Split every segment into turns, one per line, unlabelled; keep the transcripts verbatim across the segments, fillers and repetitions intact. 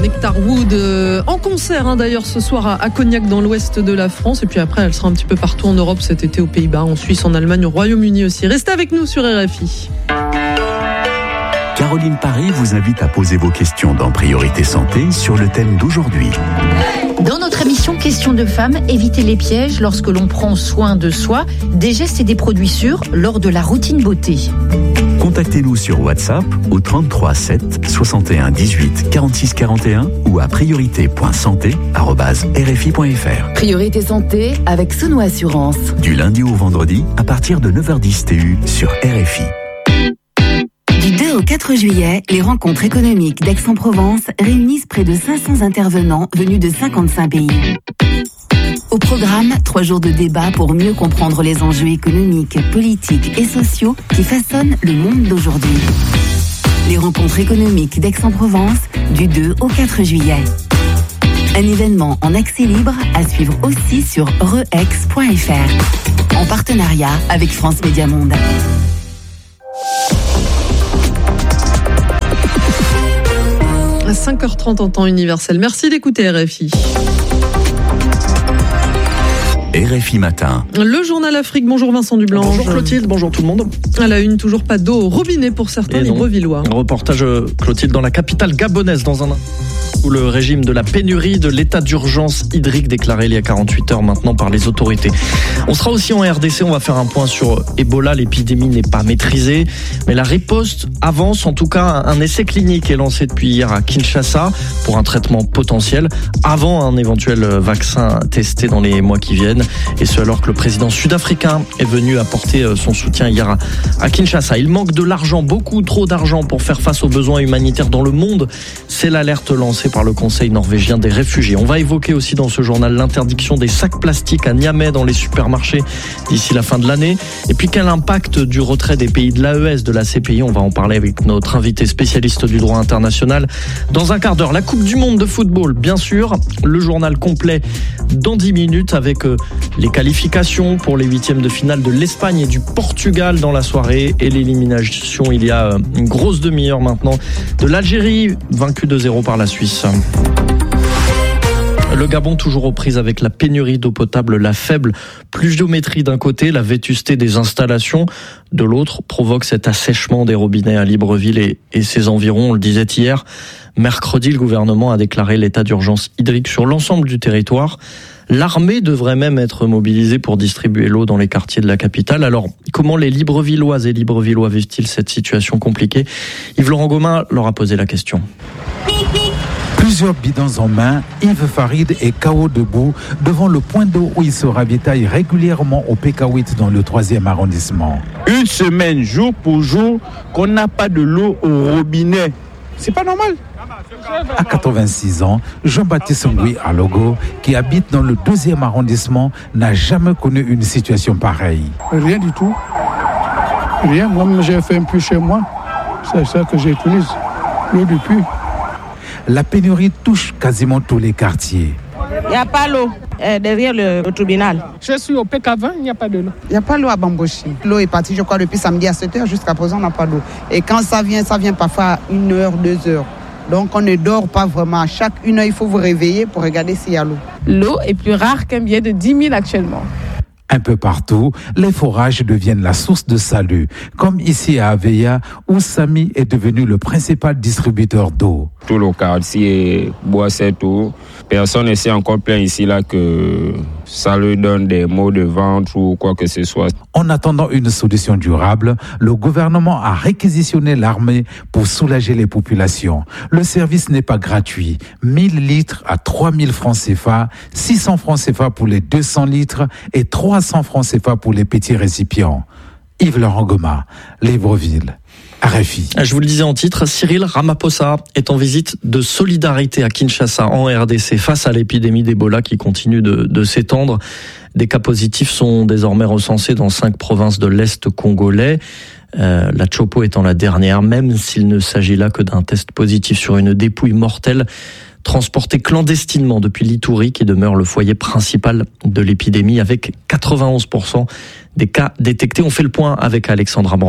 Nectar Wood euh, en concert hein, d'ailleurs ce soir à, à Cognac dans l'ouest de la France. Et puis après, elle sera un petit peu partout en Europe cet été, aux Pays-Bas, en Suisse, en Allemagne, au Royaume-Uni aussi. Restez avec nous sur R F I.
Caroline Paré vous invite à poser vos questions dans Priorité Santé sur le thème d'aujourd'hui.
Dans notre émission Questions de femmes, évitez les pièges lorsque l'on prend soin de soi, des gestes et des produits sûrs lors de la routine beauté.
Contactez-nous sur WhatsApp au trente-trois sept soixante et un dix-huit quarante-six quarante et un ou à priorité point santé arobase r f i point f r.
Priorité Santé avec Sono Assurance.
Du lundi au vendredi à partir de neuf heures dix T U sur R F I.
Du deux au quatre juillet, les rencontres économiques d'Aix-en-Provence réunissent près de cinq cents intervenants venus de cinquante-cinq pays. Au programme, trois jours de débat pour mieux comprendre les enjeux économiques, politiques et sociaux qui façonnent le monde d'aujourd'hui. Les rencontres économiques d'Aix-en-Provence du deux au quatre juillet. Un événement en accès libre à suivre aussi sur reex point f r en partenariat avec France Média Monde.
À cinq heures trente en temps universel. Merci d'écouter R F I.
R F I Matin.
Le journal Afrique. Bonjour Vincent Dublanche.
Bonjour Clotilde, bonjour tout le monde.
À la une, toujours pas d'eau au robinet pour certains Librevillois.
Reportage Clotilde dans la capitale gabonaise dans un où le régime de la pénurie de l'état d'urgence hydrique déclaré il y a quarante-huit heures maintenant par les autorités. On sera aussi en R D C, on va faire un point sur Ebola. L'épidémie n'est pas maîtrisée, mais la riposte avance. En tout cas, un essai clinique est lancé depuis hier à Kinshasa pour un traitement potentiel avant un éventuel vaccin testé dans les mois qui viennent. Et ce alors que le président sud-africain est venu apporter son soutien hier à Kinshasa. Il manque de l'argent, beaucoup trop d'argent pour faire face aux besoins humanitaires dans le monde. C'est l'alerte lancée par le Conseil norvégien des réfugiés. On va évoquer aussi dans ce journal l'interdiction des sacs plastiques à Niamey dans les supermarchés d'ici la fin de l'année. Et puis quel impact du retrait des pays de l'A E S, de la C P I. On va en parler avec notre invité spécialiste du droit international dans un quart d'heure. La Coupe du Monde de football, bien sûr. Le journal complet dans dix minutes avec les qualifications pour les huitièmes de finale de l'Espagne et du Portugal dans la soirée et l'élimination il y a une grosse demi-heure maintenant de l'Algérie, vaincue deux zéro par la Suisse. Le Gabon toujours aux prises avec la pénurie d'eau potable, la faible pluviométrie d'un côté, la vétusté des installations de l'autre provoque cet assèchement des robinets à Libreville et, et ses environs. On le disait hier, mercredi, le gouvernement a déclaré l'état d'urgence hydrique sur l'ensemble du territoire. L'armée devrait même être mobilisée pour distribuer l'eau dans les quartiers de la capitale. Alors, comment les Librevilloises et Librevillois vivent-ils cette situation compliquée ? Yves-Laurent Gomin leur a posé la question.
Plusieurs bidons en main, Yves Farid est K O debout devant le point d'eau où il se ravitaille régulièrement au P K huit dans le troisième arrondissement.
Une semaine, jour pour jour, qu'on n'a pas de l'eau au robinet. C'est pas normal.
À quatre-vingt-six ans, Jean-Baptiste Ngui Alogo, qui habite dans le deuxième arrondissement, n'a jamais connu une situation pareille.
Rien du tout. Rien. Moi, j'ai fait un puits chez moi. C'est ça que j'utilise. L'eau du puits.
La pénurie touche quasiment tous les quartiers.
Il n'y a pas l'eau euh, derrière le, le tribunal.
Je suis au P K vingt, il n'y a pas de l'eau.
Il n'y a pas l'eau à Bamboshi. L'eau est partie, je crois, depuis samedi à sept heures. Jusqu'à présent, on n'a pas d'eau. Et quand ça vient, ça vient parfois à une heure, deux heures. Donc on ne dort pas vraiment. À chaque une heure, il faut vous réveiller pour regarder s'il y a l'eau.
L'eau est plus rare qu'un billet de dix mille actuellement.
Un peu partout, les forages deviennent la source de salut, comme ici à Aveilla, où Samy est devenu le principal distributeur d'eau.
Tout le quartier boit cette eau. Personne ne s'est encore plaint ici là que ça lui donne des maux de ventre ou quoi que ce soit.
En attendant une solution durable, le gouvernement a réquisitionné l'armée pour soulager les populations. Le service n'est pas gratuit. mille litres à trois mille francs C F A, six cents francs C F A pour les deux cents litres et trois cents francs C F A pour les petits récipients. Yves-Laurent Gomin, Libreville. R F I.
Je vous le disais en titre, Cyril Ramaphosa est en visite de solidarité à Kinshasa en R D C face à l'épidémie d'Ebola qui continue de, de s'étendre. Des cas positifs sont désormais recensés dans cinq provinces de l'Est congolais. Euh, la Chopo étant la dernière, même s'il ne s'agit là que d'un test positif sur une dépouille mortelle transportée clandestinement depuis l'Ituri qui demeure le foyer principal de l'épidémie avec quatre-vingt-onze pour cent des cas détectés. On fait le point avec Alexandra Branjon.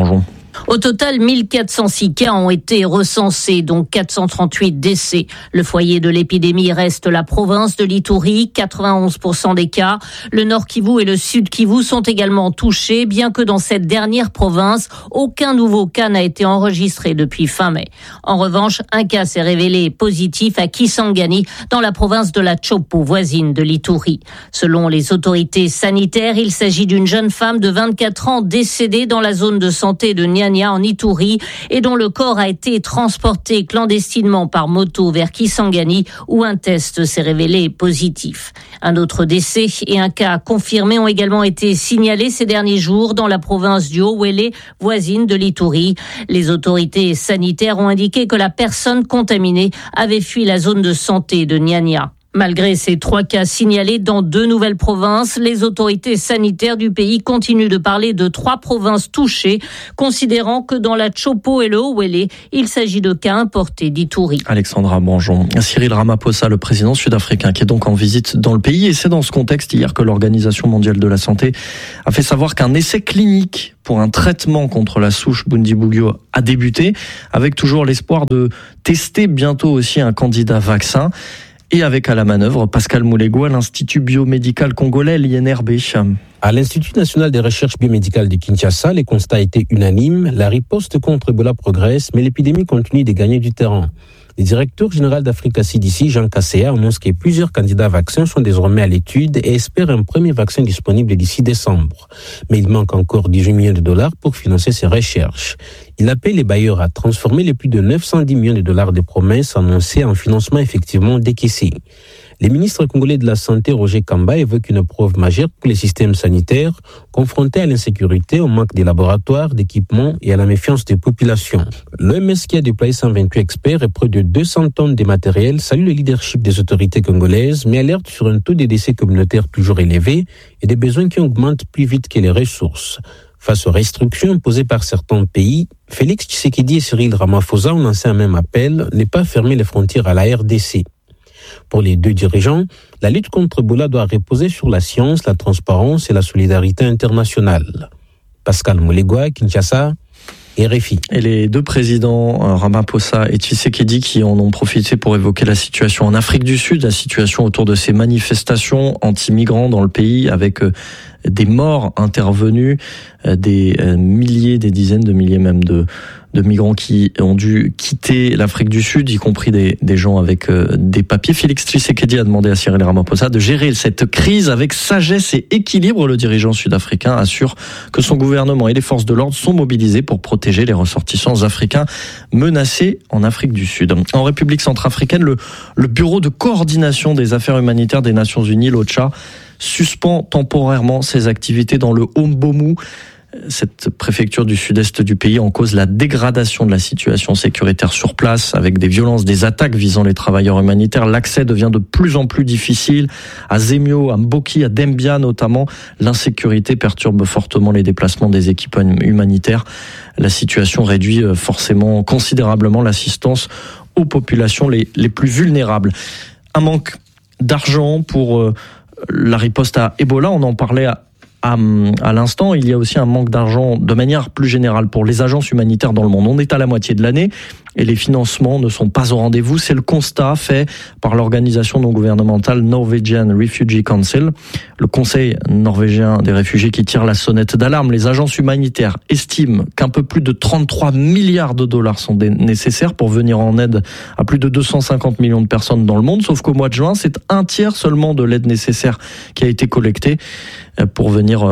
Au total, mille quatre cent six cas ont été recensés, dont quatre cent trente-huit décès. Le foyer de l'épidémie reste la province de l'Ituri, quatre-vingt-onze pour cent des cas. Le Nord Kivu et le Sud Kivu sont également touchés, bien que dans cette dernière province, aucun nouveau cas n'a été enregistré depuis fin mai. En revanche, un cas s'est révélé positif à Kisangani, dans la province de la Chopo, voisine de l'Ituri. Selon les autorités sanitaires, il s'agit d'une jeune femme de vingt-quatre ans décédée dans la zone de santé de Nyanya en Ituri et dont le corps a été transporté clandestinement par moto vers Kisangani où un test s'est révélé positif. Un autre décès et un cas confirmé ont également été signalés ces derniers jours dans la province du Haut-Wélé, voisine de l'Ituri. Les autorités sanitaires ont indiqué que la personne contaminée avait fui la zone de santé de Nyanya. Malgré ces trois cas signalés dans deux nouvelles provinces, les autorités sanitaires du pays continuent de parler de trois provinces touchées, considérant que dans la Chopo et le Haut-Wélé, il s'agit de cas importés d'Ituri.
Alexandra Bonjon. Cyril Ramaphosa, le président sud-africain, qui est donc en visite dans le pays. Et c'est dans ce contexte hier que l'Organisation mondiale de la santé a fait savoir qu'un essai clinique pour un traitement contre la souche Bundibugyo a débuté, avec toujours l'espoir de tester bientôt aussi un candidat vaccin. Et avec à la manœuvre, Pascal Moulegou à l'Institut biomédical congolais, l'I N R B.
À l'Institut national des recherches biomédicales de Kinshasa, les constats étaient unanimes. La riposte contre Ebola progresse, mais l'épidémie continue de gagner du terrain. Le directeur général d'Africa C D C, Jean Kaseya, annonce que plusieurs candidats vaccins sont désormais à l'étude et espère un premier vaccin disponible d'ici décembre. Mais il manque encore dix-huit millions de dollars pour financer ces recherches. Il appelle les bailleurs à transformer les plus de neuf cent dix millions de dollars de promesses annoncées en financement effectivement décaissé. Le ministre congolais de la Santé, Roger Kamba, évoque une preuve majeure pour les systèmes sanitaires confrontés à l'insécurité, au manque de laboratoires, d'équipements et à la méfiance des populations. L'O M S qui a déployé cent vingt-huit experts et près de deux cents tonnes de matériel salue le leadership des autorités congolaises, mais alerte sur un taux de décès communautaires toujours élevé et des besoins qui augmentent plus vite que les ressources. Face aux restrictions imposées par certains pays, Félix Tshisekedi et Cyril Ramaphosa ont lancé un même appel, ne pas fermer les frontières à la R D C. Pour les deux dirigeants, la lutte contre Ebola doit reposer sur la science, la transparence et la solidarité internationale. Pascal Moulegou, Kinshasa, R F I.
Et les deux présidents, Ramaphosa et Tshisekedi, qui en ont profité pour évoquer la situation en Afrique du Sud, la situation autour de ces manifestations anti-migrants dans le pays, avec des morts intervenues, des milliers, des dizaines de milliers même de de migrants qui ont dû quitter l'Afrique du Sud, y compris des, des gens avec euh, des papiers. Félix Tshisekedi a demandé à Cyril Ramaphosa de gérer cette crise avec sagesse et équilibre. Le dirigeant sud-africain assure que son gouvernement et les forces de l'ordre sont mobilisés pour protéger les ressortissants africains menacés en Afrique du Sud. En République centrafricaine, le, le Bureau de coordination des affaires humanitaires des Nations Unies, l'OCHA, suspend temporairement ses activités dans le Hombomu, cette préfecture du sud-est du pays, en cause la dégradation de la situation sécuritaire sur place, avec des violences, des attaques visant les travailleurs humanitaires. L'accès devient de plus en plus difficile. À Zemio, à Mboki, à Dembia notamment, l'insécurité perturbe fortement les déplacements des équipes humanitaires. La situation réduit forcément considérablement l'assistance aux populations les, les plus vulnérables. Un manque d'argent pour euh, la riposte à Ebola, on en parlait à À, à l'instant, il y a aussi un manque d'argent de manière plus générale pour les agences humanitaires dans le monde. On est à la moitié de l'année et les financements ne sont pas au rendez-vous. C'est le constat fait par l'organisation non gouvernementale Norwegian Refugee Council, le conseil norvégien des réfugiés qui tire la sonnette d'alarme. Les agences humanitaires estiment qu'un peu plus de trente-trois milliards de dollars sont nécessaires pour venir en aide à plus de deux cent cinquante millions de personnes dans le monde, sauf qu'au mois de juin, c'est un tiers seulement de l'aide nécessaire qui a été collectée pour venir,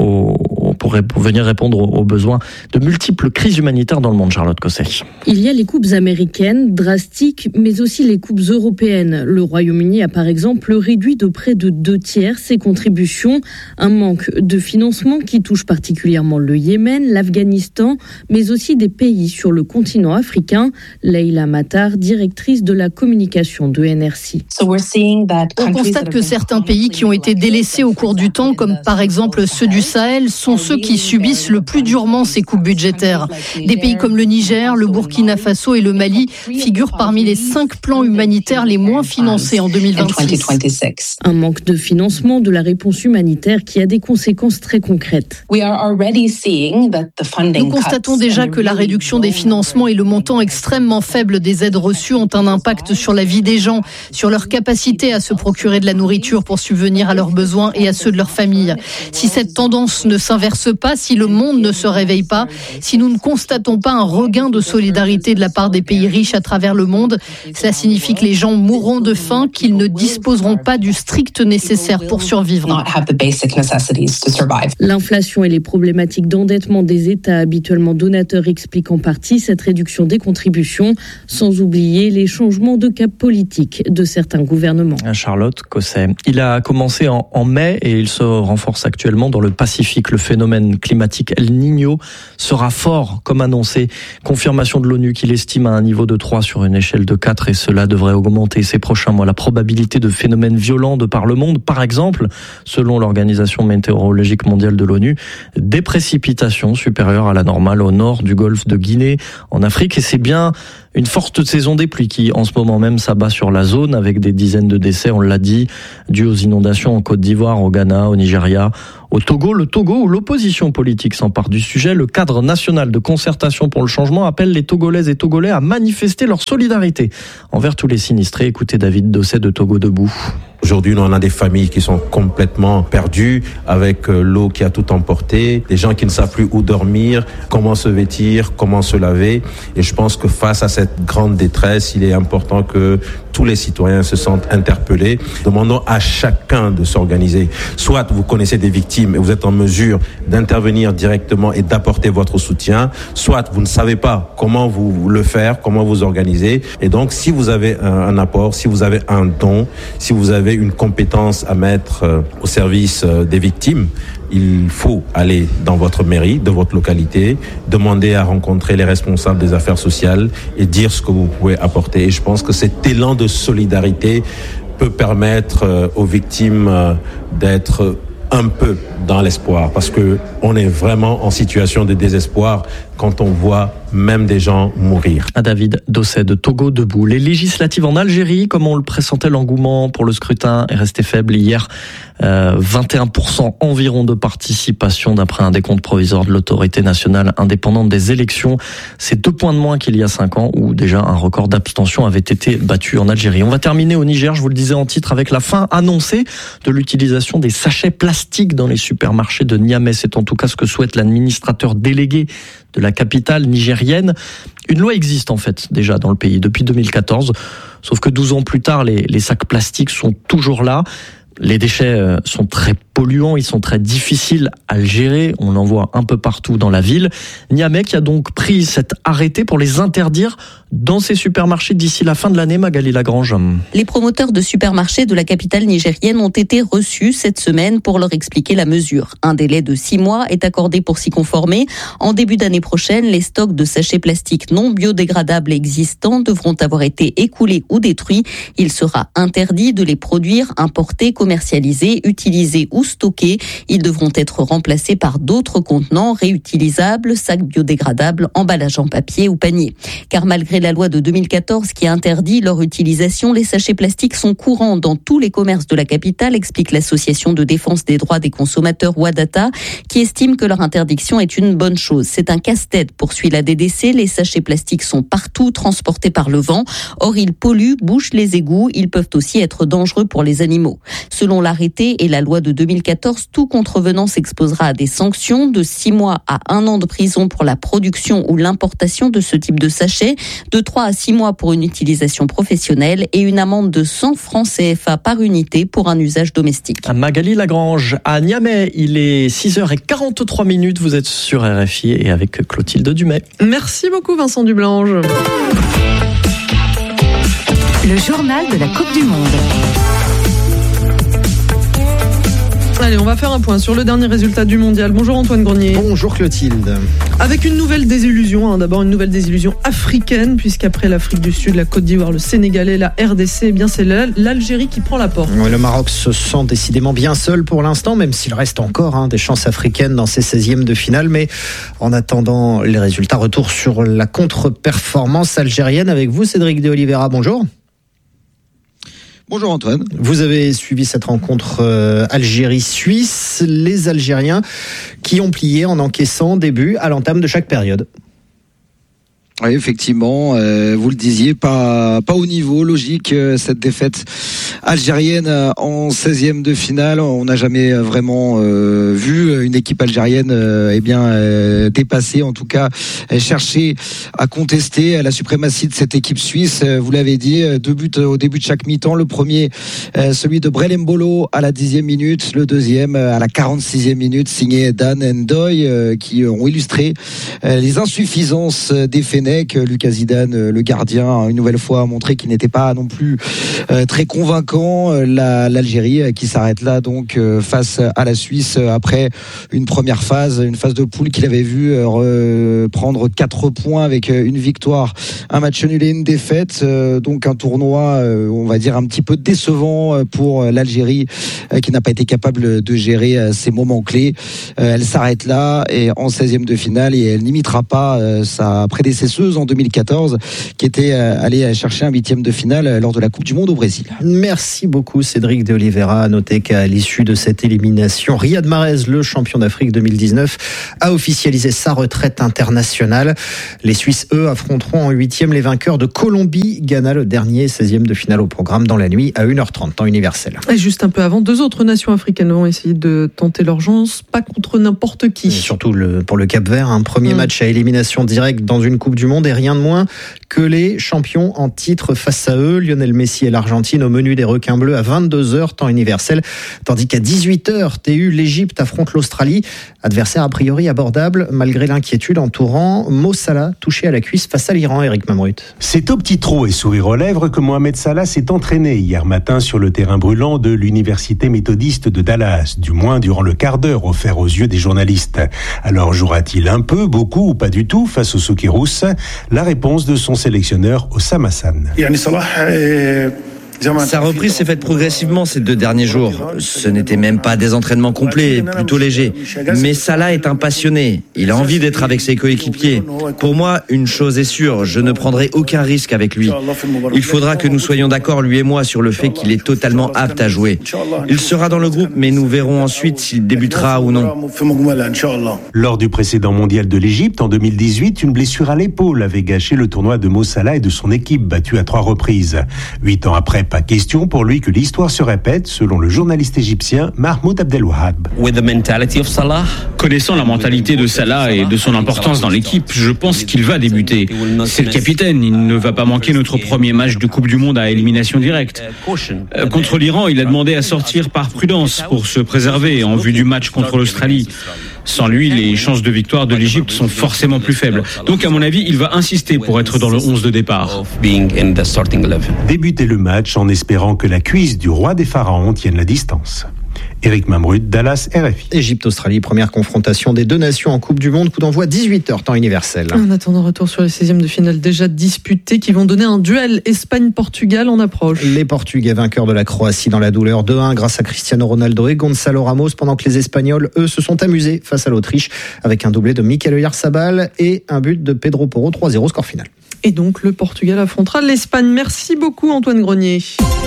au, pour, pour venir répondre aux besoins de multiples crises humanitaires dans le monde. Charlotte Cosset.
Il y a les coupes américaines, drastiques, mais aussi les coupes européennes. Le Royaume-Uni a par exemple réduit de près de deux tiers ses contributions. Un manque de financement qui touche particulièrement le Yémen, l'Afghanistan, mais aussi des pays sur le continent africain. Leïla Matar, directrice de la communication de N R C.
On constate que certains pays qui ont été délaissés au cours du temps, comme par exemple ceux du Sahel, sont ceux qui subissent le plus durement ces coupes budgétaires. Des pays comme le Niger, le Burkina Faso et le Mali figurent parmi les cinq plans humanitaires les moins financés en deux mille vingt-six.
Un manque de financement de la réponse humanitaire qui a des conséquences très concrètes.
Nous constatons déjà que la réduction des financements et le montant extrêmement faible des aides reçues ont un impact sur la vie des gens, sur leur capacité à se procurer de la nourriture pour subvenir à leurs besoins et à ceux de leur famille. Si cette tendance ne s'inverse pas, si le monde ne se réveille pas, si nous ne constatons pas un regain de solidarité de la part des pays riches à travers le monde, cela signifie que les gens mourront de faim, qu'ils ne disposeront pas du strict nécessaire pour survivre.
L'inflation et les problématiques d'endettement des États habituellement donateurs expliquent en partie cette réduction des contributions, sans oublier les changements de cap politique de certains gouvernements.
Charlotte Cosset. Il a commencé en, en mai et il se renforce actuellement dans le Pacifique. Le phénomène climatique El Niño sera fort, comme annoncé. Confirmation de l'ONU qu'il estime à un niveau de trois sur une échelle de quatre et cela devrait augmenter ces prochains mois. La probabilité de phénomènes violents de par le monde, par exemple, selon l'Organisation météorologique mondiale de l'ONU, des précipitations supérieures à la normale au nord du golfe de Guinée, en Afrique. Et c'est bien une forte saison des pluies qui, en ce moment même, s'abat sur la zone avec des dizaines de décès, on l'a dit, dus aux inondations en Côte d'Ivoire, au Ghana, au Nigeria, au Togo. Le Togo, où l'opposition politique s'empare du sujet, le cadre national de concertation pour le changement appelle les Togolaises et Togolais à manifester leur solidarité envers tous les sinistrés. Écoutez David Dosset de Togo Debout.
Aujourd'hui, nous, on a des familles qui sont complètement perdues, avec l'eau qui a tout emporté, des gens qui ne savent plus où dormir, comment se vêtir, comment se laver. Et je pense que face à cette grande détresse, il est important que tous les citoyens se sentent interpellés. Demandons à chacun de s'organiser. Soit vous connaissez des victimes et vous êtes en mesure d'intervenir directement et d'apporter votre soutien, soit vous ne savez pas comment vous le faire, comment vous organiser. Et donc, si vous avez un, un apport, si vous avez un don, si vous avez une compétence à mettre euh, au service euh, des victimes, il faut aller dans votre mairie, de votre localité, demander à rencontrer les responsables des affaires sociales et dire ce que vous pouvez apporter. Et je pense que cet élan de solidarité peut permettre euh, aux victimes euh, d'être un peu dans l'espoir, parce que on est vraiment en situation de désespoir quand on voit même des gens mourir.
À David Dosset de Togo Debout. Les législatives en Algérie, comme on le pressentait, l'engouement pour le scrutin est resté faible hier. Euh, vingt et un pour cent environ de participation d'après un décompte provisoire de l'autorité nationale indépendante des élections. C'est deux points de moins qu'il y a cinq ans où déjà un record d'abstention avait été battu en Algérie. On va terminer au Niger, je vous le disais en titre, avec la fin annoncée de l'utilisation des sachets plastiques dans les supermarchés de Niamey. C'est en tout cas ce que souhaite l'administrateur délégué de la capitale nigérienne. Une loi existe en fait déjà dans le pays depuis deux mille quatorze, sauf que douze ans plus tard, les, les sacs plastiques sont toujours là. Les déchets sont très polluants, ils sont très difficiles à le gérer, on en voit un peu partout dans la ville. Niamey qui a donc pris cet arrêté pour les interdire dans ses supermarchés d'ici la fin de l'année, Magali Lagrange.
Les promoteurs de supermarchés de la capitale nigérienne ont été reçus cette semaine pour leur expliquer la mesure. Un délai de six mois est accordé pour s'y conformer. En début d'année prochaine, les stocks de sachets plastiques non biodégradables existants devront avoir été écoulés ou détruits. Il sera interdit de les produire, importer, commercialiser, utiliser ou stocker. Ils devront être remplacés par d'autres contenants réutilisables, sacs biodégradables, emballages en papier ou panier. Car malgré la loi de deux mille quatorze qui interdit leur utilisation, les sachets plastiques sont courants dans tous les commerces de la capitale, explique l'association de défense des droits des consommateurs Wadata, qui estime que leur interdiction est une bonne chose. C'est un casse-tête, poursuit la D D C. Les sachets plastiques sont partout, transportés par le vent. Or, ils polluent, bouchent les égouts. Ils peuvent aussi être dangereux pour les animaux. Selon l'arrêté et la loi de deux mille quatorze, tout contrevenant s'exposera à des sanctions de six mois à un an de prison pour la production ou l'importation de ce type de sachets, de trois à six mois pour une utilisation professionnelle et une amende de cent francs C F A par unité pour un usage domestique.
À Magali Lagrange, à Niamey, il est six heures quarante-trois minutes. Vous êtes sur R F I et avec Clotilde Dumay.
Merci beaucoup Vincent Dublange.
Le journal de la Coupe du Monde.
Allez, on va faire un point sur le dernier résultat du mondial. Bonjour Antoine Grenier.
Bonjour Clotilde.
Avec une nouvelle désillusion, hein. D'abord une nouvelle désillusion africaine, puisqu'après l'Afrique du Sud, la Côte d'Ivoire, le Sénégal et la R D C, eh bien c'est l'Algérie qui prend la porte.
Ouais, le Maroc se sent décidément bien seul pour l'instant, même s'il reste encore hein, des chances africaines dans ces seizièmes de finale. Mais en attendant les résultats, retour sur la contre-performance algérienne avec vous, Cédric de Oliveira. Bonjour.
Bonjour Antoine.
Vous avez suivi cette rencontre euh, Algérie-Suisse, les Algériens qui ont plié en encaissant des buts à l'entame de chaque période.
Oui, effectivement, euh, vous le disiez, pas pas au niveau logique euh, cette défaite algérienne euh, en seizième de finale. On n'a jamais vraiment euh, vu une équipe algérienne euh, eh bien euh, dépasser, en tout cas euh, chercher à contester la suprématie de cette équipe suisse. Euh, vous l'avez dit, deux buts au début de chaque mi-temps. Le premier, euh, celui de Brel Mbolo à la dixième minute, le deuxième euh, à la quarante-sixième minute, signé Dan Ndoye, euh, qui ont illustré euh, les insuffisances des Fennecs. Lucas Zidane, le gardien, une nouvelle fois a montré qu'il n'était pas non plus euh, très convaincant. La, L'Algérie qui s'arrête là donc euh, face à la Suisse après une première phase, une phase de poule qu'il avait vu euh, prendre quatre points avec une victoire, un match nul et une défaite. Euh, donc un tournoi, euh, on va dire un petit peu décevant pour l'Algérie euh, qui n'a pas été capable de gérer euh, ces moments clés. Euh, elle s'arrête là et en seizième de finale et elle n'imitera pas euh, sa prédécesseuse en deux mille quatorze qui était allée chercher un huitième de finale lors de la Coupe du Monde au Brésil.
Merci beaucoup Cédric de Oliveira. À noter qu'à l'issue de cette élimination, Riyad Mahrez, le champion d'Afrique deux mille dix-neuf, a officialisé sa retraite internationale. Les Suisses, eux, affronteront en huitième les vainqueurs de Colombie, Ghana, le dernier seizième de finale au programme dans la nuit à une heure trente, temps universel.
Et juste un peu avant, deux autres nations africaines vont essayer de tenter leur chance, pas contre n'importe qui.
Et surtout le, pour le Cap-Vert, un premier mmh. match à élimination directe dans une Coupe du Monde et rien de moins que les champions en titre face à eux, Lionel Messi et l'Argentine au menu des requins bleus à vingt-deux heures, temps universel, tandis qu'à dix-huit heures, T U, l'Égypte affronte l'Australie, adversaire a priori abordable malgré l'inquiétude entourant Mo Salah, touché à la cuisse face à l'Iran. Eric Mamrut.
C'est au petit trot et sourire aux lèvres que Mohamed Salah s'est entraîné hier matin sur le terrain brûlant de l'université méthodiste de Dallas, du moins durant le quart d'heure offert aux yeux des journalistes. Alors jouera-t-il un peu, beaucoup ou pas du tout face aux Socceroos? La réponse de son sélectionneur Oussama Hassan.
Sa reprise s'est faite progressivement ces deux derniers jours. Ce n'était même pas des entraînements complets, plutôt légers. Mais Salah est un passionné. Il a envie d'être avec ses coéquipiers. Pour moi, une chose est sûre, je ne prendrai aucun risque avec lui. Il faudra que nous soyons d'accord, lui et moi, sur le fait qu'il est totalement apte à jouer. Il sera dans le groupe, mais nous verrons ensuite s'il débutera ou non.
Lors du précédent mondial de l'Égypte, en deux mille dix-huit, une blessure à l'épaule avait gâché le tournoi de Mo Salah et de son équipe, battue à trois reprises. Huit ans après, pas question pour lui que l'histoire se répète, selon le journaliste égyptien Mahmoud Abdelwahab.
Connaissant la mentalité de Salah et de son importance dans l'équipe, je pense qu'il va débuter. C'est le capitaine, il ne va pas manquer notre premier match de Coupe du Monde à élimination directe. Euh, contre l'Iran, il a demandé à sortir par prudence pour se préserver en vue du match contre l'Australie. Sans lui, les chances de victoire de l'Égypte sont forcément plus faibles. Donc, à mon avis, il va insister pour être dans le onze de départ.
Débuter le match en espérant que la cuisse du roi des pharaons tienne la distance. Éric Mamrut, Dallas, R F I.
Égypte-Australie, première confrontation des deux nations en Coupe du Monde, coup d'envoi dix-huit heures, temps universel.
En attendant, retour sur les seizièmes de finale déjà disputés qui vont donner un duel Espagne-Portugal en approche.
Les Portugais vainqueurs de la Croatie dans la douleur deux un grâce à Cristiano Ronaldo et Gonzalo Ramos, pendant que les Espagnols, eux, se sont amusés face à l'Autriche avec un doublé de Mikel Oyarzabal et un but de Pedro Porro, trois zéro score final.
Et donc le Portugal affrontera l'Espagne. Merci beaucoup Antoine Grenier.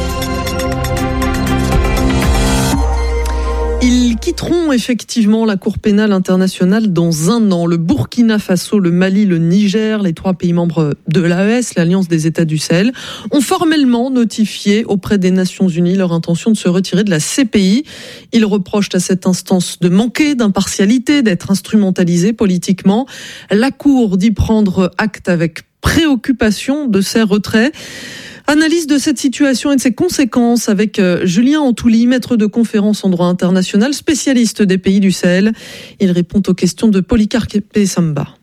Ils quitteront effectivement la Cour pénale internationale dans un an. Le Burkina Faso, le Mali, le Niger, les trois pays membres de l'A E S, l'Alliance des États du Sahel, ont formellement notifié auprès des Nations Unies leur intention de se retirer de la C P I. Ils reprochent à cette instance de manquer d'impartialité, d'être instrumentalisée politiquement. La Cour dit prendre acte avec préoccupation de ces retraits. Analyse de cette situation et de ses conséquences avec Julien Antouli, maître de conférence en droit international, spécialiste des pays du Sahel. Il répond aux questions de Polycarpe Samba.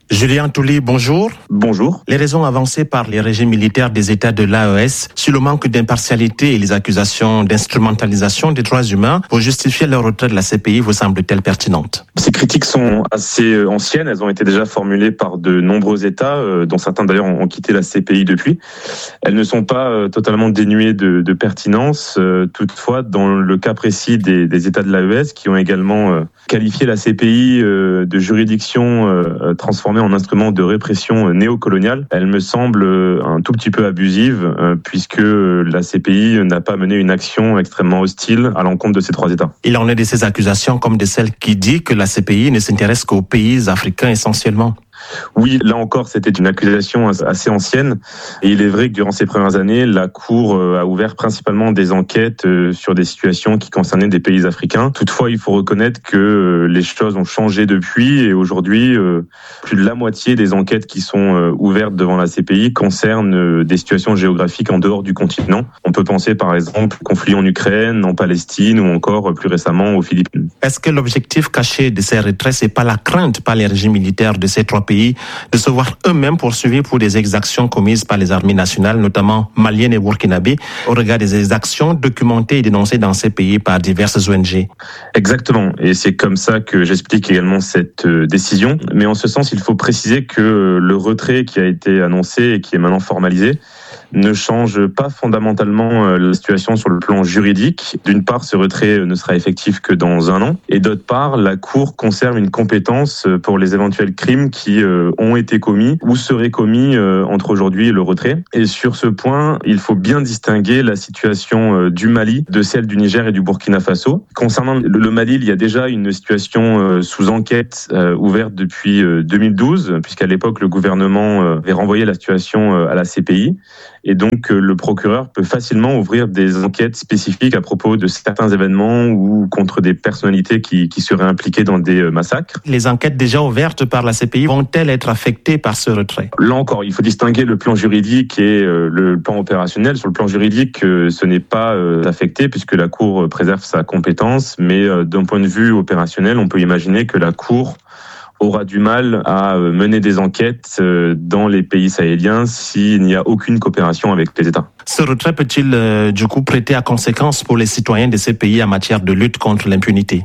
Julien Touli, bonjour.
Bonjour.
Les raisons avancées par les régimes militaires des États de l'A E S sur le manque d'impartialité et les accusations d'instrumentalisation des droits humains pour justifier le retrait de la C P I vous semblent-elles pertinentes?
Ces critiques sont assez anciennes. Elles ont été déjà formulées par de nombreux États, dont certains d'ailleurs ont quitté la C P I depuis. Elles ne sont pas totalement dénuées de, de pertinence. Toutefois, dans le cas précis des, des États de l'A E S, qui ont également qualifié la C P I de juridiction transformée en instrument de répression néocoloniale, elle me semble un tout petit peu abusive, puisque la C P I n'a pas mené une action extrêmement hostile à l'encontre de ces trois États.
Il en est de ces accusations comme de celles qui disent que la C P I ne s'intéresse qu'aux pays africains essentiellement.
Oui, là encore, c'était une accusation assez ancienne. Et il est vrai que durant ces premières années, la Cour a ouvert principalement des enquêtes sur des situations qui concernaient des pays africains. Toutefois, il faut reconnaître que les choses ont changé depuis et aujourd'hui, plus de la moitié des enquêtes qui sont ouvertes devant la C P I concernent des situations géographiques en dehors du continent. On peut penser par exemple au conflit en Ukraine, en Palestine ou encore plus récemment aux Philippines.
Est-ce que l'objectif caché de ces retraits, c'est pas la crainte par les régimes militaires de ces trois pays de se voir eux-mêmes poursuivis pour des exactions commises par les armées nationales, notamment maliennes et burkinabées, au regard des exactions documentées et dénoncées dans ces pays par diverses O N G?
Exactement, et c'est comme ça que j'explique également cette décision. Mais en ce sens, il faut préciser que le retrait qui a été annoncé et qui est maintenant formalisé ne change pas fondamentalement la situation sur le plan juridique. D'une part, ce retrait ne sera effectif que dans un an. Et d'autre part, la Cour conserve une compétence pour les éventuels crimes qui ont été commis ou seraient commis entre aujourd'hui et le retrait. Et sur ce point, il faut bien distinguer la situation du Mali de celle du Niger et du Burkina Faso. Concernant le Mali, il y a déjà une situation sous enquête ouverte depuis deux mille douze, puisqu'à l'époque, le gouvernement avait renvoyé la situation à la C P I. Et donc, le procureur peut facilement ouvrir des enquêtes spécifiques à propos de certains événements ou contre des personnalités qui, qui seraient impliquées dans des massacres.
Les enquêtes déjà ouvertes par la C P I vont-elles être affectées par ce retrait?
Là encore, il faut distinguer le plan juridique et le plan opérationnel. Sur le plan juridique, ce n'est pas affecté puisque la Cour préserve sa compétence. Mais d'un point de vue opérationnel, on peut imaginer que la Cour aura du mal à mener des enquêtes dans les pays sahéliens s'il n'y a aucune coopération avec les États.
Ce retrait peut-il euh, du coup prêter à conséquence pour les citoyens de ces pays en matière de lutte contre l'impunité?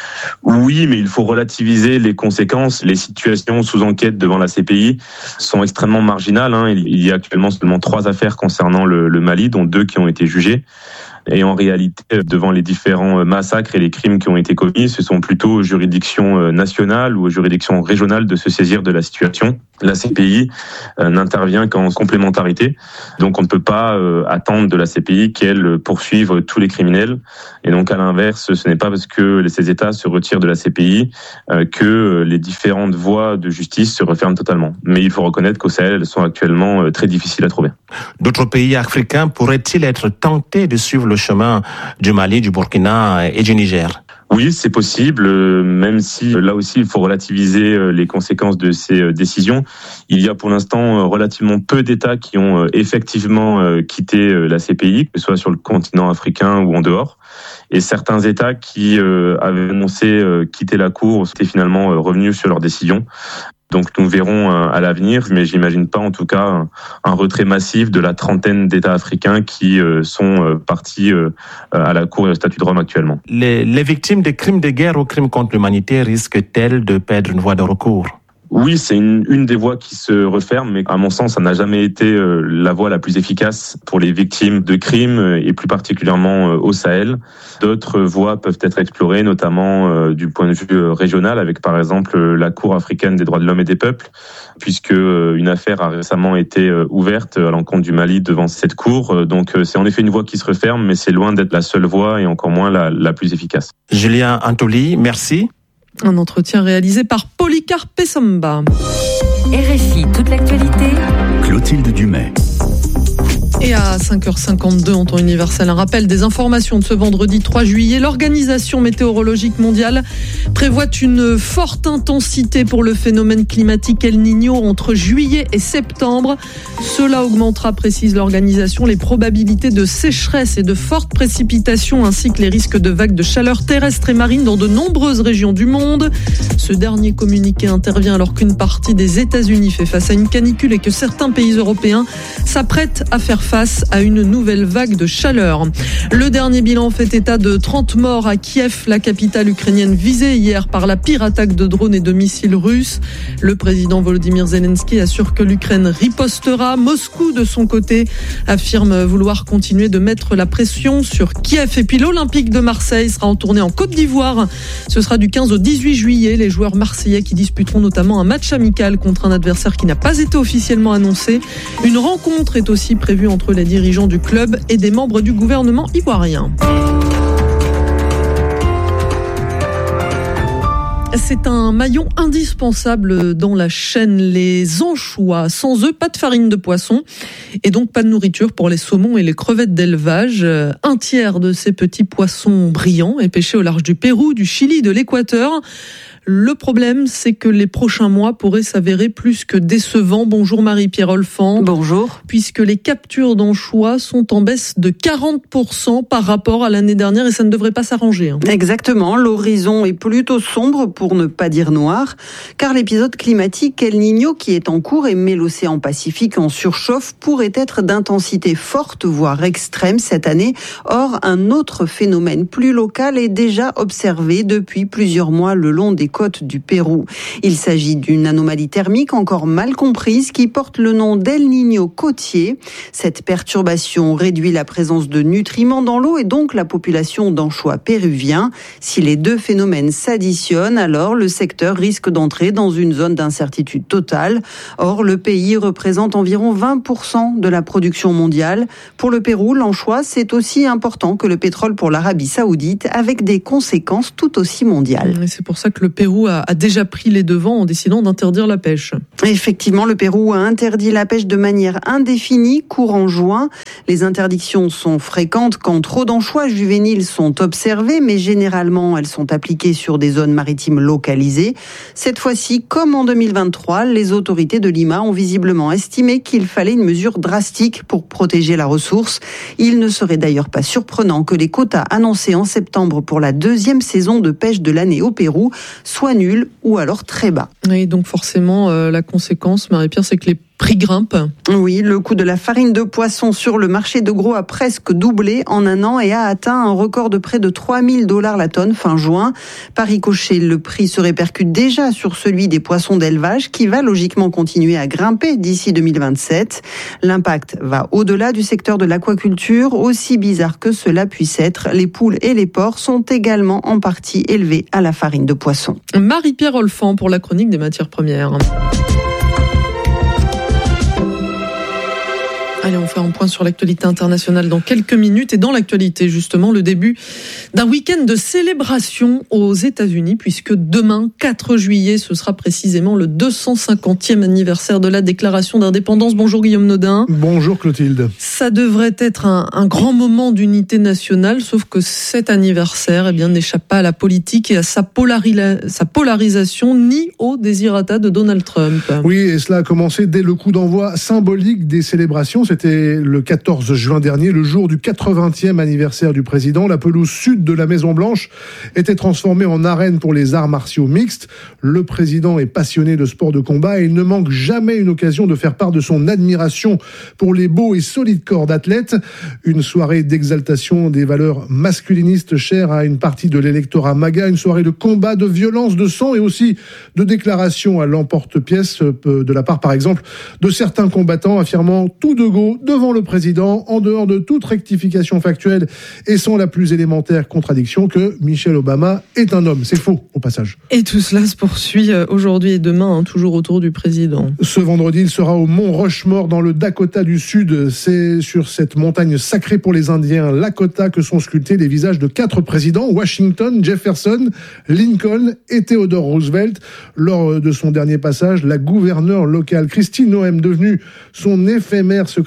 Oui, mais il faut relativiser les conséquences. Les situations sous enquête devant la C P I sont extrêmement marginales. Hein. Il y a actuellement seulement trois affaires concernant le, le Mali, dont deux qui ont été jugées. Et en réalité, devant les différents massacres et les crimes qui ont été commis, ce sont plutôt aux juridictions nationales ou aux juridictions régionales de se saisir de la situation. La C P I euh, n'intervient qu'en complémentarité. Donc on ne peut pas euh, attendre de la C P I qu'elle poursuive tous les criminels. Et donc à l'inverse, ce n'est pas parce que ces États se retirent de la C P I euh, que les différentes voies de justice se referment totalement. Mais il faut reconnaître qu'au Sahel, elles sont actuellement euh, très difficiles à trouver.
D'autres pays africains pourraient-ils être tentés de suivre le chemin du Mali, du Burkina et du Niger?
Oui, c'est possible, même si là aussi il faut relativiser les conséquences de ces décisions. Il y a pour l'instant relativement peu d'États qui ont effectivement quitté la C P I, que ce soit sur le continent africain ou en dehors. Et certains États qui avaient annoncé quitter la Cour étaient finalement revenus sur leur décision. Donc nous verrons à l'avenir, mais j'imagine pas en tout cas un retrait massif de la trentaine d'États africains qui sont partis à la Cour et au statut de Rome actuellement.
Les, les victimes de crimes de guerre ou crimes contre l'humanité risquent-elles de perdre une voie de recours?
Oui, c'est une, une des voies qui se referme, mais à mon sens, ça n'a jamais été euh, la voie la plus efficace pour les victimes de crimes, euh, et plus particulièrement euh, au Sahel. D'autres voies peuvent être explorées, notamment euh, du point de vue euh, régional, avec par exemple euh, la Cour africaine des droits de l'homme et des peuples, puisque euh, une affaire a récemment été euh, ouverte à l'encontre du Mali devant cette Cour. Euh, donc euh, c'est en effet une voie qui se referme, mais c'est loin d'être la seule voie et encore moins la, la plus efficace.
Julien Antoli, merci.
Un entretien réalisé par Polycarpe Samba.
R F I, toute l'actualité.
Clotilde Dumais.
Et à cinq heures cinquante-deux en temps universel, un rappel des informations de ce vendredi trois juillet. L'Organisation météorologique mondiale prévoit une forte intensité pour le phénomène climatique El Niño entre juillet et septembre. Cela augmentera, précise l'organisation, les probabilités de sécheresse et de fortes précipitations ainsi que les risques de vagues de chaleur terrestre et marine dans de nombreuses régions du monde. Ce dernier communiqué intervient alors qu'une partie des États-Unis fait face à une canicule et que certains pays européens s'apprêtent à faire face à une nouvelle vague de chaleur. Le dernier bilan fait état de trente morts à Kiev, la capitale ukrainienne visée hier par la pire attaque de drones et de missiles russes. Le président Volodymyr Zelensky assure que l'Ukraine ripostera. Moscou, de son côté, affirme vouloir continuer de mettre la pression sur Kiev. Et puis l'Olympique de Marseille sera en tournée en Côte d'Ivoire. Ce sera du quinze au dix-huit juillet. Les joueurs marseillais qui disputeront notamment un match amical contre un adversaire qui n'a pas été officiellement annoncé. Une rencontre est aussi prévue entre les dirigeants du club et des membres du gouvernement ivoirien. C'est un maillon indispensable dans la chaîne, les anchois. Sans eux, pas de farine de poisson et donc pas de nourriture pour les saumons et les crevettes d'élevage. Un tiers de ces petits poissons brillants est pêché au large du Pérou, du Chili, de l'Équateur. Le problème, c'est que les prochains mois pourraient s'avérer plus que décevants. Bonjour Marie-Pierre Olfan.
Bonjour.
Puisque les captures d'anchois sont en baisse de quarante pour cent par rapport à l'année dernière et ça ne devrait pas s'arranger. Hein.
Exactement, l'horizon est plutôt sombre pour ne pas dire noir, car l'épisode climatique El Niño qui est en cours et met l'océan Pacifique en surchauffe pourrait être d'intensité forte, voire extrême cette année. Or, un autre phénomène plus local est déjà observé depuis plusieurs mois le long des côtes du Pérou. Il s'agit d'une anomalie thermique encore mal comprise qui porte le nom d'El Niño côtier. Cette perturbation réduit la présence de nutriments dans l'eau et donc la population d'anchois péruviens. Si les deux phénomènes s'additionnent, alors le secteur risque d'entrer dans une zone d'incertitude totale. Or, le pays représente environ vingt pour cent de la production mondiale. Pour le Pérou, l'anchois, c'est aussi important que le pétrole pour l'Arabie Saoudite, avec des conséquences tout aussi mondiales.
Et c'est pour ça que le Pérou a, a déjà pris les devants en décidant d'interdire la pêche.
Effectivement, le Pérou a interdit la pêche de manière indéfinie courant juin. Les interdictions sont fréquentes quand trop d'anchois juvéniles sont observés, mais généralement elles sont appliquées sur des zones maritimes localisées. Cette fois-ci, comme en deux mille vingt-trois, les autorités de Lima ont visiblement estimé qu'il fallait une mesure drastique pour protéger la ressource. Il ne serait d'ailleurs pas surprenant que les quotas annoncés en septembre pour la deuxième saison de pêche de l'année au Pérou soit nul ou alors très bas.
Et donc forcément, euh, la conséquence, Marie-Pierre, c'est que les prix grimpent.
Oui, le coût de la farine de poisson sur le marché de gros a presque doublé en un an et a atteint un record de près de trois mille dollars la tonne fin juin. Par ricochet, le prix se répercute déjà sur celui des poissons d'élevage qui va logiquement continuer à grimper d'ici deux mille vingt-sept. L'impact va au-delà du secteur de l'aquaculture. Aussi bizarre que cela puisse être, les poules et les porcs sont également en partie élevés à la farine de poisson.
Marie-Pierre Olfan pour la chronique des matières premières. Allez, on fait un point sur l'actualité internationale dans quelques minutes. Et dans l'actualité, justement, le début d'un week-end de célébration aux États-Unis, puisque demain, quatre juillet, ce sera précisément le deux cent cinquantième anniversaire de la déclaration d'indépendance. Bonjour Guillaume Nodin.
Bonjour Clotilde.
Ça devrait être un, un grand moment d'unité nationale, sauf que cet anniversaire eh bien, n'échappe pas à la politique et à sa, polari- sa polarisation, ni au désirata de Donald Trump.
Oui, et cela a commencé dès le coup d'envoi symbolique des célébrations. C'était le quatorze juin dernier, le jour du quatre-vingtième anniversaire du président. La pelouse sud de la Maison-Blanche était transformée en arène pour les arts martiaux mixtes. Le président est passionné de sport de combat et il ne manque jamais une occasion de faire part de son admiration pour les beaux et solides corps d'athlètes. Une soirée d'exaltation des valeurs masculinistes chères à une partie de l'électorat MAGA, une soirée de combat, de violence, de sang et aussi de déclarations à l'emporte-pièce de la part, par exemple, de certains combattants affirmant tout de go devant le président, en dehors de toute rectification factuelle et sans la plus élémentaire contradiction que Michelle Obama est un homme. C'est faux, au passage.
Et tout cela se poursuit aujourd'hui et demain, hein, toujours autour du président.
Ce vendredi, il sera au Mont Rushmore, dans le Dakota du Sud. C'est sur cette montagne sacrée pour les Indiens, Lakota, que sont sculptés les visages de quatre présidents, Washington, Jefferson, Lincoln et Theodore Roosevelt. Lors de son dernier passage, la gouverneure locale, Christine Noem, devenue son éphémère secrétaire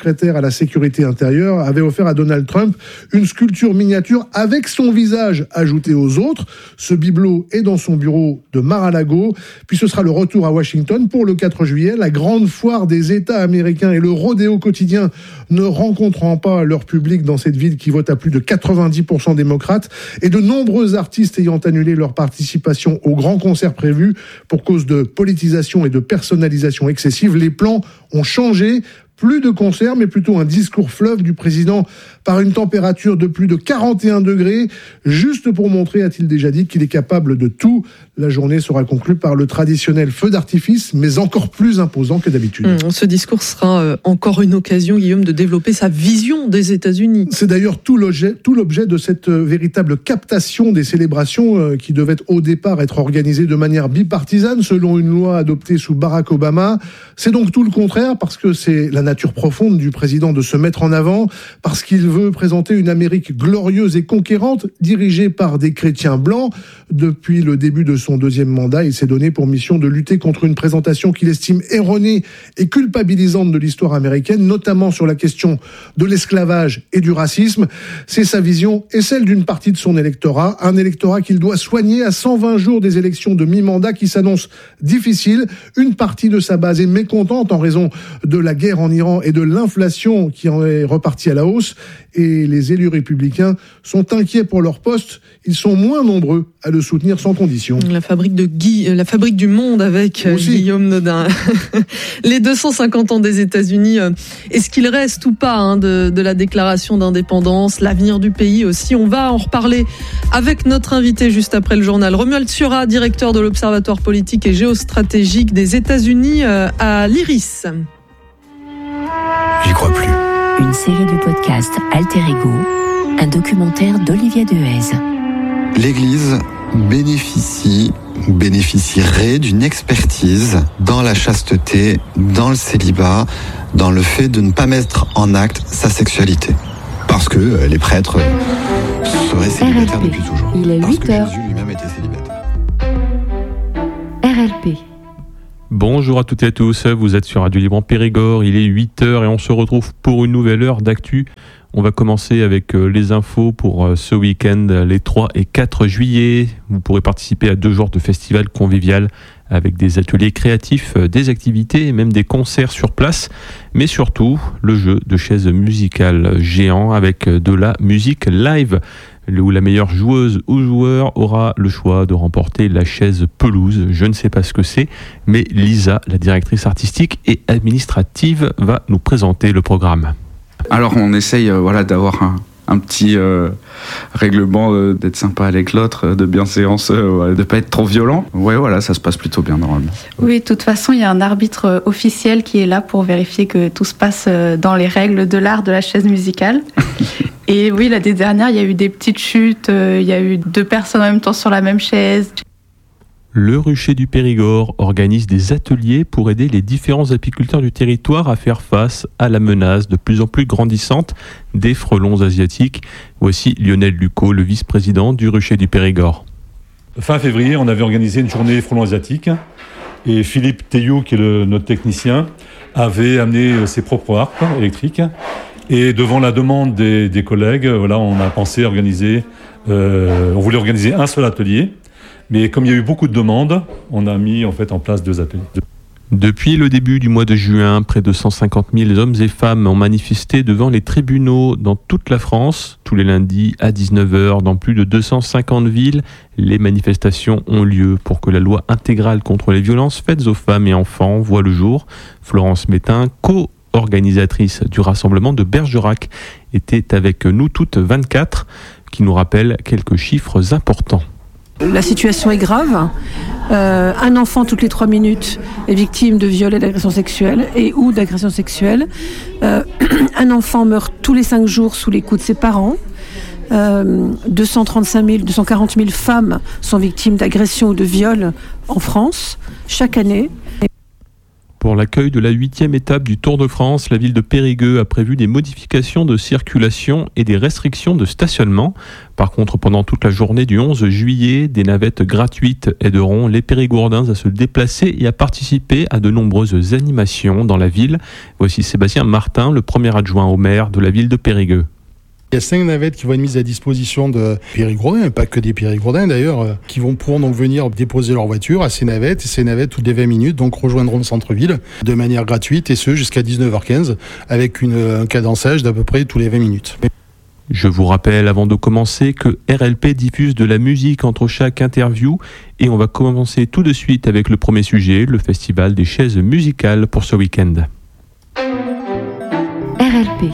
secrétaire à la sécurité intérieure, avait offert à Donald Trump une sculpture miniature avec son visage ajouté aux autres. Ce bibelot est dans son bureau de Mar-a-Lago. Puis ce sera le retour à Washington pour le quatre juillet, la grande foire des États américains et le rodéo quotidien ne rencontrant pas leur public dans cette ville qui vote à plus de quatre-vingt-dix pour cent démocrates et de nombreux artistes ayant annulé leur participation au grand concert prévu pour cause de politisation et de personnalisation excessive. Les plans ont changé. Plus de concerts, mais plutôt un discours fleuve du président par une température de plus de quarante et un degrés, juste pour montrer, a-t-il déjà dit, qu'il est capable de tout. La journée sera conclue par le traditionnel feu d'artifice, mais encore plus imposant que d'habitude.
Mmh, ce discours sera euh, encore une occasion, Guillaume, de développer sa vision des États-Unis.
C'est d'ailleurs tout l'objet, tout l'objet de cette euh, véritable captation des célébrations euh, qui devaient au départ être organisées de manière bipartisane, selon une loi adoptée sous Barack Obama. C'est donc tout le contraire, parce que c'est la nature profonde du président de se mettre en avant, parce qu'il veut présenter une Amérique glorieuse et conquérante, dirigée par des chrétiens blancs. Depuis le début de son deuxième mandat, il s'est donné pour mission de lutter contre une présentation qu'il estime erronée et culpabilisante de l'histoire américaine, notamment sur la question de l'esclavage et du racisme. C'est sa vision et celle d'une partie de son électorat, un électorat qu'il doit soigner à cent vingt jours des élections de mi-mandat qui s'annoncent difficiles. Une partie de sa base est mécontente en raison de la guerre en Iran et de l'inflation qui en est repartie à la hausse. Et les élus républicains sont inquiets pour leur poste. Ils sont moins nombreux à le soutenir sans condition.
La fabrique de Guy, la fabrique du monde avec Aussi. Guillaume Nodin. Les deux cent cinquante ans des États-Unis, est-ce qu'il reste ou pas hein, de, de la déclaration d'indépendance, l'avenir du pays aussi? On va en reparler avec notre invité juste après le journal. Romuald Siura, directeur de l'Observatoire politique et géostratégique des États-Unis à l'I R I S.
J'y crois plus.
Une série de podcasts Alter Ego, un documentaire d'Olivier Dehaze.
L'Église bénéficie ou bénéficierait d'une expertise dans la chasteté, dans le célibat, dans le fait de ne pas mettre en acte sa sexualité. Parce que les prêtres seraient célibataires
R L P.
depuis toujours.
Il est
Parce
huit
que
heures.
Jésus lui-même était célibataire.
R L P.
Bonjour à toutes et à tous, vous êtes sur Radio Libre en Périgord, il est huit heures et on se retrouve pour une nouvelle heure d'actu. On va commencer avec les infos pour ce week-end, les trois et quatre juillet. Vous pourrez participer à deux jours de festival convivial avec des ateliers créatifs, des activités et même des concerts sur place. Mais surtout, le jeu de chaises musicales géant avec de la musique live, où la meilleure joueuse ou joueur aura le choix de remporter la chaise pelouse. Je ne sais pas ce que c'est, mais Lisa, la directrice artistique et administrative, va nous présenter le programme.
Alors on essaye euh, voilà, d'avoir un, un petit euh, règlement, euh, d'être sympa avec l'autre, de bienséance, euh, de ne pas être trop violent. Ouais, voilà, ça se passe plutôt bien normalement.
Oui, de toute façon, il y a un arbitre officiel qui est là pour vérifier que tout se passe dans les règles de l'art de la chaise musicale. Et oui, l'année dernière, il y a eu des petites chutes, euh, il y a eu deux personnes en même temps sur la même chaise.
Le Rucher du Périgord organise des ateliers pour aider les différents apiculteurs du territoire à faire face à la menace de plus en plus grandissante des frelons asiatiques. Voici Lionel Lucot, le vice-président du Rucher du Périgord.
Fin février, on avait organisé une journée frelons asiatiques et Philippe Théou, qui est le, notre technicien, avait amené ses propres harpes électriques. Et devant la demande des, des collègues, voilà, on a pensé organiser, euh, on voulait organiser un seul atelier. Mais comme il y a eu beaucoup de demandes, on a mis en fait en place deux ateliers.
Depuis le début du mois de juin, près de cent cinquante mille hommes et femmes ont manifesté devant les tribunaux dans toute la France. Tous les lundis à dix-neuf heures, dans plus de deux cent cinquante villes, les manifestations ont lieu pour que la loi intégrale contre les violences faites aux femmes et enfants voit le jour. Florence Métain, co-organisatrice du rassemblement de Bergerac, était avec nous toutes vingt-quatre, qui nous rappelle quelques chiffres importants.
La situation est grave. Euh, un enfant toutes les trois minutes est victime de viol et d'agression sexuelle et ou d'agression sexuelle. Euh, un enfant meurt tous les cinq jours sous les coups de ses parents. Euh, deux cent trente-cinq mille, deux cent quarante mille femmes sont victimes d'agression ou de viol en France chaque année.
Pour l'accueil de la huitième étape du Tour de France, la ville de Périgueux a prévu des modifications de circulation et des restrictions de stationnement. Par contre, pendant toute la journée du onze juillet, des navettes gratuites aideront les Périgourdins à se déplacer et à participer à de nombreuses animations dans la ville. Voici Sébastien Martin, le premier adjoint au maire de la ville de Périgueux.
Il y a cinq navettes qui vont être mises à disposition de Périgourdins, et pas que des Périgourdins d'ailleurs, qui vont pouvoir donc venir déposer leur voiture à ces navettes. Et ces navettes, toutes les vingt minutes, donc rejoindront le centre-ville de manière gratuite, et ce jusqu'à dix-neuf heures quinze, avec une, un cadençage d'à peu près tous les vingt minutes.
Je vous rappelle avant de commencer que R L P diffuse de la musique entre chaque interview et on va commencer tout de suite avec le premier sujet, le festival des chaises musicales pour ce week-end.
R L P.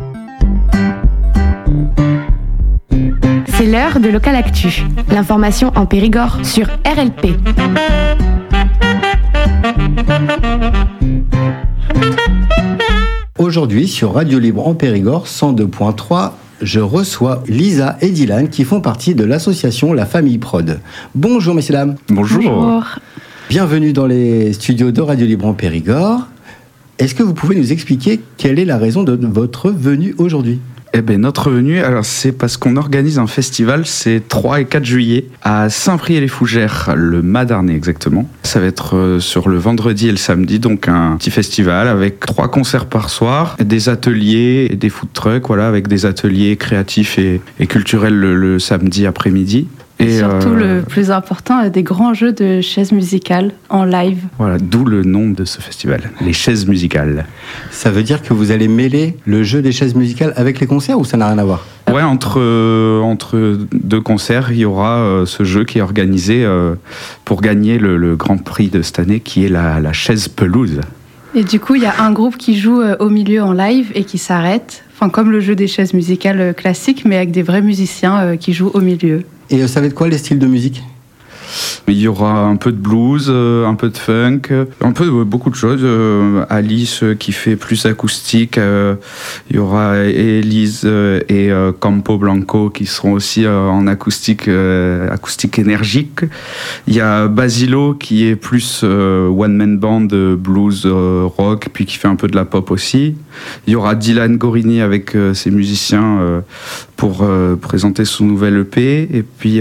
C'est l'heure de Local Actu. L'information en Périgord sur R L P.
Aujourd'hui, sur Radio Libre en Périgord cent deux point trois, je reçois Lisa et Dylan qui font partie de l'association La Famille Prod. Bonjour messieurs dames.
Bonjour.
Bonjour.
Bienvenue dans les studios de Radio Libre en Périgord. Est-ce que vous pouvez nous expliquer quelle est la raison de votre venue aujourd'hui ?
Eh bien, notre venue, alors c'est parce qu'on organise un festival, c'est trois et quatre juillet, à Saint-Priest-les-Fougères, le Madarnais exactement. Ça va être euh, sur le vendredi et le samedi, donc un petit festival avec trois concerts par soir, des ateliers et des food trucks, voilà, avec des ateliers créatifs et, et culturels le, le samedi après-midi.
Et surtout, euh, le plus important, des grands jeux de chaises musicales en live.
Voilà, d'où le nom de ce festival, les chaises musicales.
Ça veut dire que vous allez mêler le jeu des chaises musicales avec les concerts ou ça n'a rien à voir ?
Ouais, entre, euh, entre deux concerts, il y aura euh, ce jeu qui est organisé euh, pour gagner le, le grand prix de cette année, qui est la, la chaise pelouse.
Et du coup, il y a un groupe qui joue euh, au milieu en live et qui s'arrête, enfin comme le jeu des chaises musicales euh, classiques, mais avec des vrais musiciens euh, qui jouent au milieu.
Et ça va être quoi les styles de musique ?
Il y aura un peu de blues, un peu de funk, un peu de, beaucoup de choses. Alice qui fait plus acoustique. Il y aura Elise et Campo Blanco qui seront aussi en acoustique, acoustique énergique. Il y a Basilo qui est plus one man band, blues, rock, puis qui fait un peu de la pop aussi. Il y aura Dylan Gorini avec ses musiciens pour présenter son nouvel E P. Et puis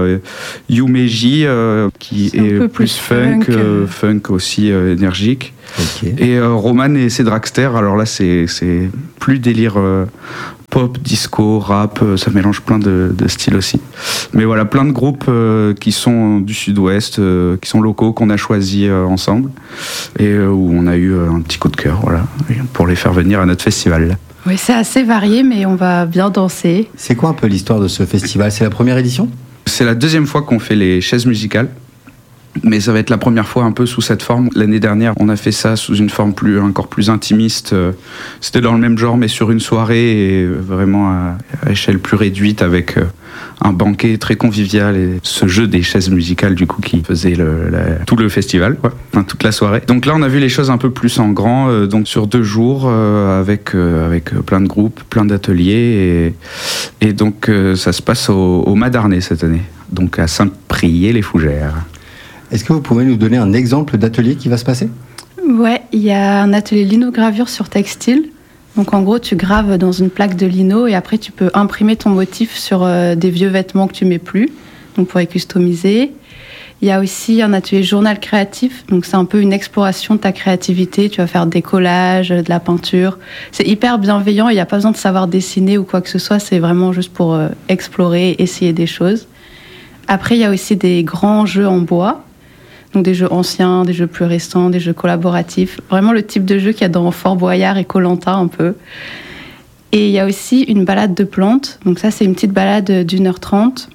Yumeji qui est, est plus, plus funk, funk, euh, funk aussi euh, énergique. Okay. Et euh, Roman et ses dragsters, alors là c'est, c'est plus délire euh, pop, disco, rap, euh, ça mélange plein de, de styles aussi. Mais voilà, plein de groupes euh, qui sont du sud-ouest, euh, qui sont locaux, qu'on a choisis euh, ensemble et euh, où on a eu euh, un petit coup de cœur, voilà, pour les faire venir à notre festival.
Oui, c'est assez varié, mais on va bien danser.
C'est quoi un peu l'histoire de ce festival ? C'est la première édition ?
C'est la deuxième fois qu'on fait les chaises musicales, mais ça va être la première fois un peu sous cette forme. L'année dernière, on a fait ça sous une forme plus, encore plus intimiste. C'était dans le même genre, mais sur une soirée, et vraiment à, à échelle plus réduite, avec un banquet très convivial et ce jeu des chaises musicales, du coup, qui faisait le, la, tout le festival, quoi, enfin, toute la soirée. Donc là, on a vu les choses un peu plus en grand, euh, donc sur deux jours, euh, avec, euh, avec plein de groupes, plein d'ateliers, et, et donc euh, ça se passe au, au Madarnais cette année, donc à Saint-Priest-les-Fougères.
Est-ce que vous pouvez nous donner un exemple d'atelier qui va se passer ?
Ouais, il y a un atelier linogravure sur textile. Donc en gros, tu graves dans une plaque de lino et après tu peux imprimer ton motif sur euh, des vieux vêtements que tu mets plus, donc pour les customiser. Il y a aussi un atelier journal créatif, donc c'est un peu une exploration de ta créativité. Tu vas faire des collages, de la peinture. C'est hyper bienveillant, il n'y a pas besoin de savoir dessiner ou quoi que ce soit, c'est vraiment juste pour euh, explorer, essayer des choses. Après, il y a aussi des grands jeux en bois. Donc des jeux anciens, des jeux plus récents, des jeux collaboratifs. Vraiment le type de jeu qu'il y a dans Fort Boyard et Koh-Lanta un peu. Et il y a aussi une balade de plantes. Donc ça, c'est une petite balade d'une heure trente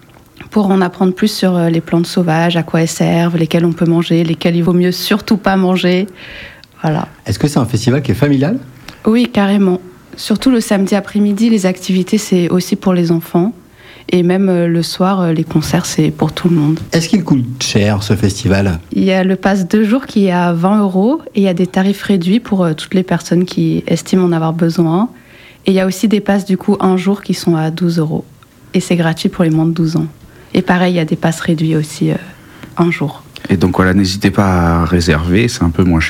pour en apprendre plus sur les plantes sauvages, à quoi elles servent, lesquelles on peut manger, lesquelles il vaut mieux surtout pas manger. Voilà.
Est-ce que c'est un festival qui est familial ?
Oui, carrément. Surtout le samedi après-midi, les activités, c'est aussi pour les enfants. Et même euh, le soir, euh, les concerts, c'est pour tout le monde.
Est-ce qu'il coûte cher, ce festival ?
Il y a le pass deux jours qui est à vingt euros et il y a des tarifs réduits pour euh, toutes les personnes qui estiment en avoir besoin. Et il y a aussi des passes, du coup, un jour qui sont à douze euros. Et c'est gratuit pour les moins de douze ans. Et pareil, il y a des passes réduits aussi, euh, un jour.
Et donc voilà, n'hésitez pas à réserver, c'est un peu moins cher.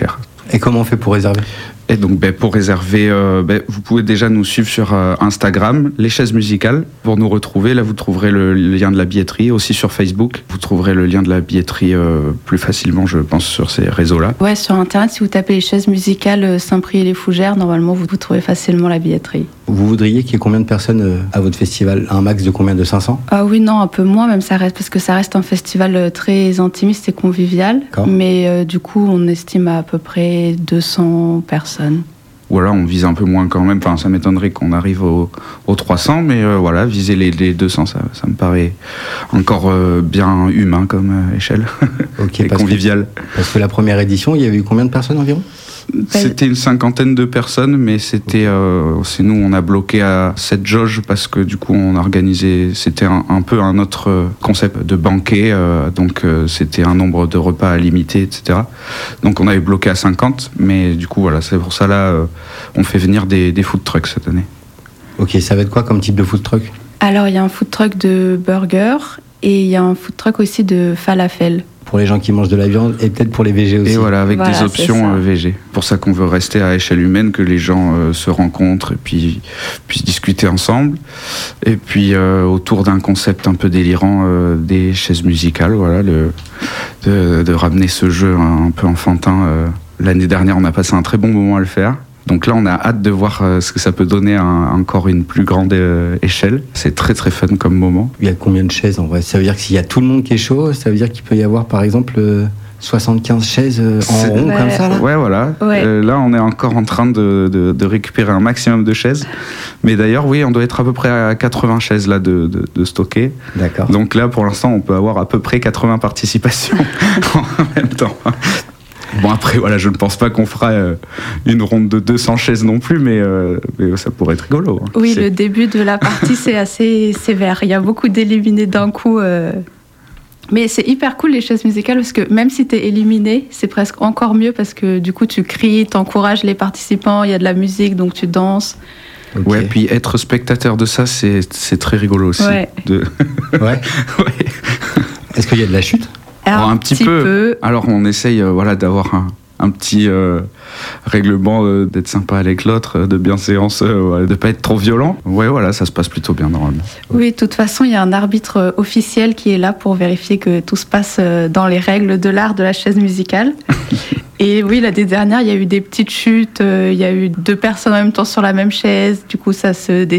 Et comment on fait pour réserver ?
Et donc, ben, pour réserver, euh, ben, vous pouvez déjà nous suivre sur euh, Instagram, Les Chaises Musicales. Pour nous retrouver, là, vous trouverez le lien de la billetterie. Aussi sur Facebook, vous trouverez le lien de la billetterie euh, plus facilement, je pense, sur ces réseaux-là.
Ouais, sur Internet, si vous tapez Les Chaises Musicales euh, Saint-Prix-et-les-Fougères, normalement, vous, vous trouvez facilement la billetterie.
Vous voudriez qu'il y ait combien de personnes euh, à votre festival ? Un max de combien ? De cinq cents ?
Ah oui, non, un peu moins, même ça reste, parce que ça reste un festival euh, très intimiste et convivial. D'accord. Mais euh, du coup, on estime à, à peu près deux cents personnes.
Voilà, on vise un peu moins quand même. Enfin, ça m'étonnerait qu'on arrive aux, aux trois cents, mais euh, voilà, viser les, les deux cents, ça, ça me paraît encore euh, bien humain comme euh, échelle.
Ok,
et
parce
convivial.
Que, parce que la première édition, il y avait eu combien de personnes environ ?
C'était une cinquantaine de personnes, mais c'était, euh, c'est nous, on a bloqué à cette jauge parce que du coup, on a organisé, c'était un, un peu un autre concept de banquet, euh, donc euh, c'était un nombre de repas limité, et cetera. Donc on avait bloqué à cinquante, mais du coup, voilà, c'est pour ça là, euh, on fait venir des, des food trucks cette année.
Ok, ça va être quoi comme type de food truck ?
Alors, il y a un food truck de burger et il y a un food truck aussi de falafel.
Pour les gens qui mangent de la viande et peut-être pour les végés aussi.
Et voilà, avec
voilà,
des options euh, végé. Pour ça qu'on veut rester à échelle humaine, que les gens euh, se rencontrent et puis puissent discuter ensemble. Et puis euh, autour d'un concept un peu délirant, euh, des chaises musicales, voilà, le, de, de ramener ce jeu un, un peu enfantin. Euh. L'année dernière, on a passé un très bon moment à le faire. Donc là, on a hâte de voir euh, ce que ça peut donner à un, encore une plus grande euh, échelle. C'est très très fun comme moment.
Il y a combien de chaises en vrai ? Ça veut dire que s'il y a tout le monde qui est chaud, ça veut dire qu'il peut y avoir par exemple euh, soixante-quinze chaises euh, en
C'est...
rond ouais. comme ça là ?
Ouais, voilà.
Ouais.
Euh, là, on est encore en train de, de, de récupérer un maximum de chaises. Mais d'ailleurs, oui, on doit être à peu près à quatre-vingts chaises là de, de, de stocker.
D'accord.
Donc là, pour l'instant, on peut avoir à peu près quatre-vingts participations en même temps. Bon, après, voilà, je ne pense pas qu'on fera euh, une ronde de deux cents chaises non plus, mais, euh, mais ça pourrait être rigolo. Hein.
Oui,
c'est...
le début de la partie, c'est assez sévère. Il y a beaucoup d'éliminés d'un coup. Euh... Mais c'est hyper cool, les chaises musicales, parce que même si tu es éliminé, c'est presque encore mieux, parce que du coup, tu cries, tu encourages les participants, il y a de la musique, donc tu danses.
Okay. Ouais, puis être spectateur de ça, c'est, c'est très rigolo aussi.
Ouais.
De...
ouais. ouais. Est-ce qu'il y a de la chute ?
Alors, un petit, petit peu. peu. Alors on essaye euh, voilà, d'avoir un, un petit euh, règlement, euh, d'être sympa avec l'autre, euh, de bienséance, euh, ouais, de pas être trop violent. Ouais, voilà, ça se passe plutôt bien normalement.
Oui, de toute façon, il y a un arbitre officiel qui est là pour vérifier que tout se passe dans les règles de l'art de la chaise musicale. Et oui, l'année dernière, il y a eu des petites chutes, il y a eu deux personnes en même temps sur la même chaise, du coup ça se